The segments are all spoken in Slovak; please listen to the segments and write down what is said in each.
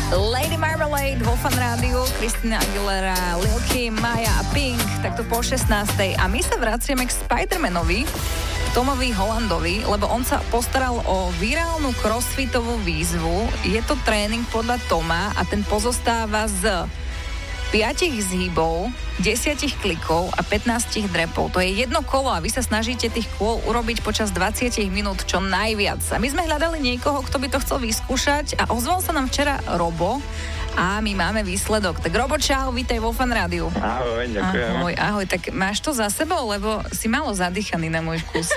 Lady Marmalade vo Fan Rádiu, Christina Aguilera, Lil Kim, Maya a Pink, takto po 16. A my sa vraciame k Spider-Manovi, Tomovi Hollandovi, lebo on sa postaral o virálnu crossfitovú výzvu. Je to tréning podľa Toma a ten pozostáva z 5 zhybov, 10 klikov a 15 drepov. To je jedno kolo a vy sa snažíte tých kôl urobiť počas 20 minút čo najviac. A my sme hľadali niekoho, kto by to chcel vyskúšať a ozval sa nám včera Robo a my máme výsledok. Tak Robo, čau, vítaj vo Fan Rádiu. Ahoj, ďakujem. Ahoj, tak máš to za sebou, lebo si málo zadýchaný na môj vkus.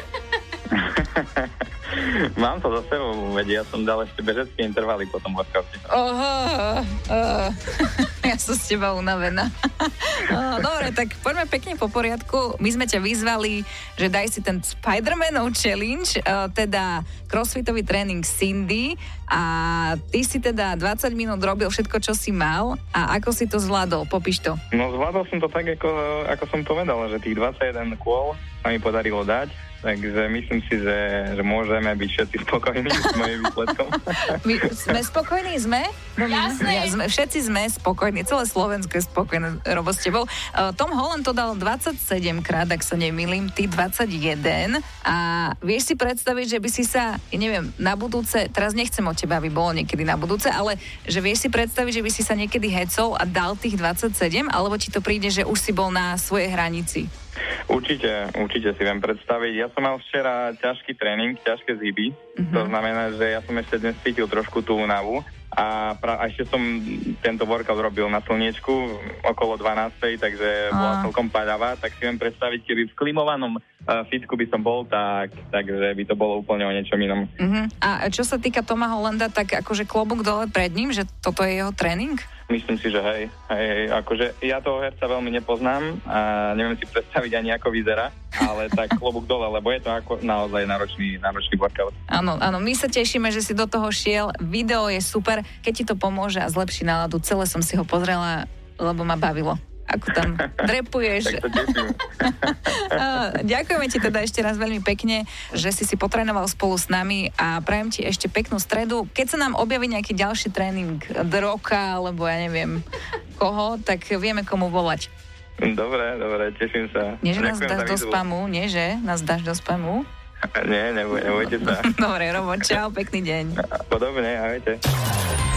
Mám to za sebou, veď ja som dal ešte bežecké intervaly po tom workoute. Ja som z teba unavená. Dobre, tak poďme pekne po poriadku. My sme ťa vyzvali, že daj si ten Spider-Manov challenge, teda crossfitový tréning Cindy a ty si teda 20 minút robil všetko, čo si mal a ako si to zvládol? Popíš to. No zvládol som to tak, ako som povedal, že tých 21 kôl sa mi podarilo dať. Takže myslím si, že môžeme byť všetci spokojní s mojím výsledkom. My sme spokojní? Sme? Jasné. Všetci sme spokojní. Celé Slovensko je spokojné, Robo, s tebou. Tom Holland to dal 27 krát, ak sa nemýlim, ty 21. A vieš si predstaviť, že by si sa, neviem, na budúce, teraz nechcem od teba, aby bolo niekedy na budúce, ale že vieš si predstaviť, že by si sa niekedy hecol a dal tých 27, alebo ti to príde, že už si bol na svojej hranici? Určite si viem predstaviť. Ja som mal včera ťažký tréning, ťažké zhyby. To znamená, že ja som ešte dnes cítil trošku tú únavu a ešte som tento workout robil na slniečku okolo 12, takže bola celkom paľavá, tak si viem predstaviť, keby v klimovanom fitku by som bol, takže by to bolo úplne o niečom inom. A čo sa týka Toma Hollanda, tak akože klobúk dole pred ním, že toto je jeho tréning? Myslím si, že hej, akože ja toho herca veľmi nepoznám a neviem si predstaviť ani ako vyzerá, ale tak klobúk dole, lebo je to ako naozaj náročný workout. Áno, my sa tešíme, že si do toho šiel, video je super, keď ti to pomôže a zlepší náladu, celé som si ho pozrela, lebo ma bavilo. Ako tam drepuješ. Tak to teším. Ďakujeme ti teda ešte raz veľmi pekne, že si potrénoval spolu s nami a prajem ti ešte peknú stredu. Keď sa nám objaví nejaký ďalší tréning Droka, alebo ja neviem koho, tak vieme komu volať. Dobre, teším sa. Nie, že nás dáš do spamu, nie, že nás dáš do spamu? Nie, nebojte sa. Dobre, Robo, čau, pekný deň. Podobne, ahojte.